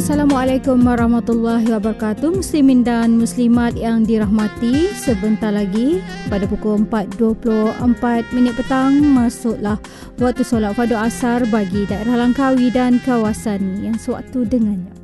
Assalamualaikum warahmatullahi wabarakatuh. Muslimin dan muslimat yang dirahmati, sebentar lagi pada pukul 4.24 petang masuklah waktu solat fardu asar bagi daerah Langkawi dan kawasan yang sewaktu dengannya.